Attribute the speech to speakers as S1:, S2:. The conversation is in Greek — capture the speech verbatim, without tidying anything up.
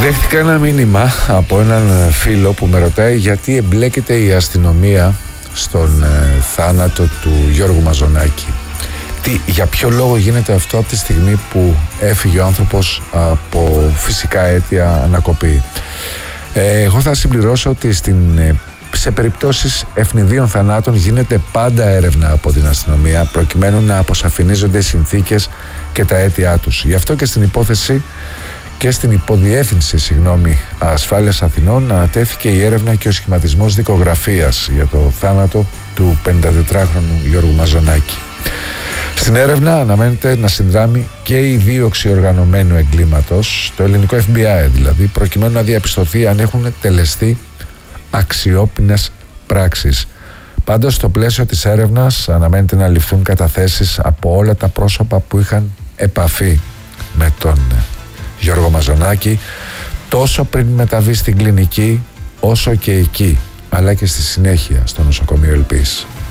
S1: Δέχτηκα ένα μήνυμα από έναν φίλο που με ρωτάει γιατί εμπλέκεται η αστυνομία στον ε, θάνατο του Γιώργου Μαζονάκη. Τι, για ποιο λόγο γίνεται αυτό από τη στιγμή που έφυγε ο άνθρωπος από φυσικά αίτια ανακοπή. Ε, εγώ θα συμπληρώσω ότι στην, σε περιπτώσεις ευνηδίων θανάτων γίνεται πάντα έρευνα από την αστυνομία προκειμένου να αποσαφηνίζονται οι συνθήκες και τα αίτια τους. Γι' αυτό και στην υπόθεση και στην υποδιεύθυνση συγγνώμη, Ασφάλειας Αθηνών ανατέθηκε η έρευνα και ο σχηματισμός δικογραφίας για το θάνατο του πενηντατετράχρονου Γιώργου Μαζονάκη. Στην έρευνα αναμένεται να συνδράμει και η δίωξη οργανωμένου εγκλήματος, το ελληνικό εφ μπι άι δηλαδή, προκειμένου να διαπιστωθεί αν έχουν τελεστεί αξιόπινες πράξεις. Πάντως, στο πλαίσιο της έρευνας αναμένεται να ληφθούν καταθέσεις από όλα τα πρόσωπα που είχαν επαφή με τον Γιώργο Μαζονάκη, τόσο πριν μεταβεί στην κλινική, όσο και εκεί, αλλά και στη συνέχεια στο νοσοκομείο Ελπής.